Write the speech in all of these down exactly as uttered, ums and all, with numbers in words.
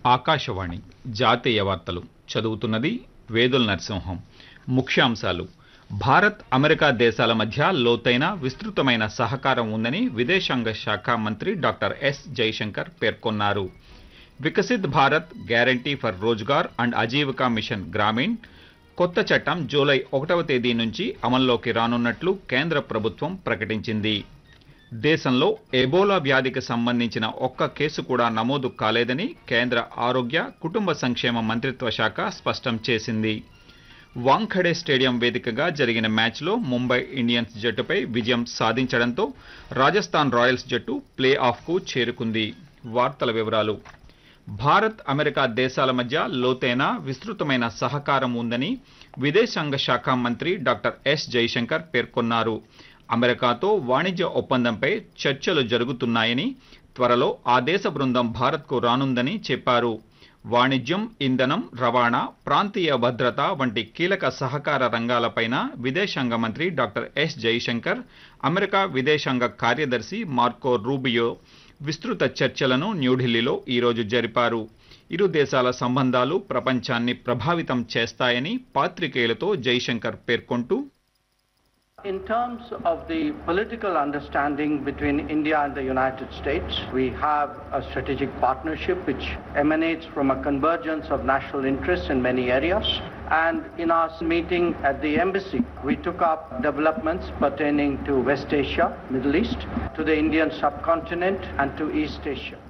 ఆకాశవాణి జాతీయ వార్తలు చదువుతున్నది వేదుల నరసింహం. ముఖ్యాంశాలు: భారత్ అమెరికా దేశాల మధ్య లోతైన విస్తృతమైన సహకారం ఉందని విదేశాంగ శాఖ మంత్రి డాక్టర్ ఎస్ జైశంకర్ పేర్కొన్నారు. Viksit Bharat guarantee for Rozgar and Aajeevika machine Grameen కొత్త చట్టం జూలై ఒకటవ తేదీ నుంచి అమల్లోకి రానున్నట్లు కేంద్ర ప్రభుత్వం ప్రకటించింది. దేశంలో ఎబోలా వ్యాధికి సంబంధించిన ఒక్క కేసు కూడా నమోదు కాలేదని కేంద్ర ఆరోగ్య కుటుంబ సంక్షేమ మంత్రిత్వ శాఖ స్పష్టం చేసింది. వాంఖడే స్టేడియం వేదికగా జరిగిన మ్యాచ్లో ముంబై ఇండియన్స్ జట్టుపై విజయం సాధించడంతో రాజస్థాన్ రాయల్స్ జట్టు ప్లే ఆఫ్కు చేరుకుంది. వార్తల వివరాలు: భారత్ అమెరికా దేశాల మధ్య లోతైన విస్తృతమైన సహకారం ఉందని విదేశాంగ శాఖ మంత్రి డాక్టర్ ఎస్ జైశంకర్ పేర్కొన్నారు. అమెరికాతో వాణిజ్య ఒప్పందంపై చర్చలు జరుగుతున్నాయని, త్వరలో ఆ దేశ బృందం భారత్కు రానుందని చెప్పారు. వాణిజ్యం, ఇంధనం, రవాణా, ప్రాంతీయ భద్రత వంటి కీలక సహకార రంగాలపైన విదేశాంగ మంత్రి డాక్టర్ ఎస్ జైశంకర్ అమెరికా విదేశాంగ కార్యదర్శి మార్కో రూబియో విస్తృత చర్చలను న్యూఢిల్లీలో ఈరోజు జరిపారు. ఇరు దేశాల సంబంధాలు ప్రపంచాన్ని ప్రభావితం చేస్తాయని పాత్రికేయులతో జైశంకర్ పేర్కొంటూ, In terms of the political understanding between India and the United States, we have a strategic partnership which emanates from a convergence of national interests in many areas. And in our meeting at the embassy, we took up developments pertaining to West Asia, Middle East, to the Indian subcontinent and to East Asia.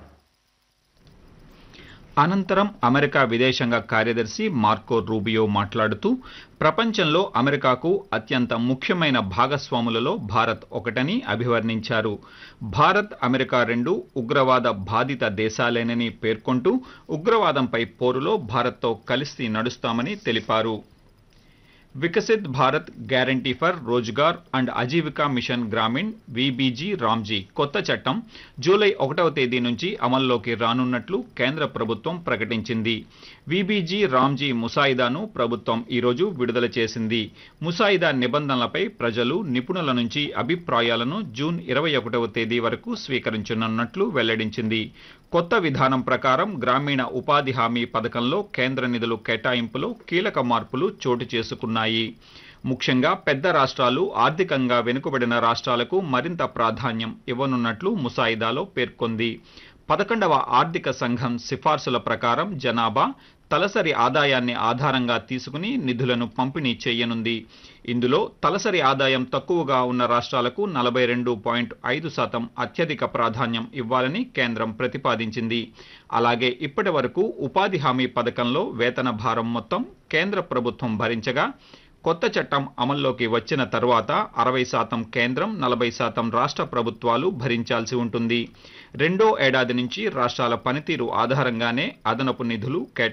అనంతరం America విదేశాంగ కార్యదర్శి Marco Rubio మాట్లాడుతూ, ప్రపంచంలో అమెరికాకు అత్యంత ముఖ్యమైన భాగస్వాములలో భారత్ ఒకటని అభివర్ణించారు. భారత్, అమెరికా రెండు ఉగ్రవాద బాధిత దేశాలేనని పేర్కొంటూ, ఉగ్రవాదంపై పోరులో భారత్తో కలిసి నడుస్తామని తెలిపారు. Viksit Bharat guarantee for Rozgar and Aajeevika machine Grameen VBG Ramji కొత్త చట్టం జూలై ఒకటవ తేదీ నుంచి అమల్లోకి రానున్నట్లు కేంద్ర ప్రభుత్వం ప్రకటించింది. విబీజీ రామ్జీ ముసాయిదాను ప్రభుత్వం ఈరోజు విడుదల చేసింది. ముసాయిదా నిబంధనలపై ప్రజలు, నిపుణుల నుంచి అభిప్రాయాలను జూన్ ఇరవై ఒకటవ తేదీ వరకు స్వీకరించనున్నట్లు వెల్లడించింది. కొత్త విధానం ప్రకారం గ్రామీణ ఉపాధి హామీ పథకంలో కేంద్ర నిధులు కేటాయింపులో కీలక మార్పులు చోటు చేసుకున్నాయి. ముఖ్యంగా పెద్ద రాష్ట్రాలు, ఆర్థికంగా వెనుకబడిన రాష్ట్రాలకు మరింత ప్రాధాన్యం ఇవ్వనున్నట్లు ముసాయిదాలో పేర్కొంది. పదకొండవ ఆర్థిక సంఘం సిఫార్సుల ప్రకారం జనాభా, తలసరి ఆదాయాన్ని ఆధారంగా తీసుకుని నిధులను పంపిణీ చేయనుంది. ఇందులో తలసరి ఆదాయం తక్కువగా ఉన్న రాష్ట్రాలకు నలభై రెండు పాయింట్ ఐదు శాతం అత్యధిక ప్రాధాన్యం ఇవ్వాలని కేంద్రం ప్రతిపాదించింది. అలాగే ఇప్పటి వరకు ఉపాధి హామీ పథకంలో వేతన భారం మొత్తం కేంద్ర ప్రభుత్వం భరించగా, కొత్త చట్టం అమల్లోకి వచ్చిన తరువాత అరవై శాతం కేంద్రం, నలభై శాతం రాష్ట్ర ప్రభుత్వాలు భరించాల్సి ఉంటుంది. రెండో ఏడాది నుంచి రాష్ట్రాల పనితీరు ఆధారంగానే అదనపు నిధులు కేటాయించారు.